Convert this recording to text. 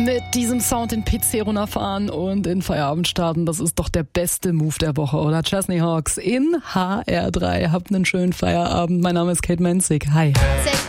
Mit diesem Sound den PC runterfahren und in Feierabend starten, das ist doch der beste Move der Woche, oder? Chesney Hawks in HR3. Habt einen schönen Feierabend. Mein Name ist Kate Menzig. Hi.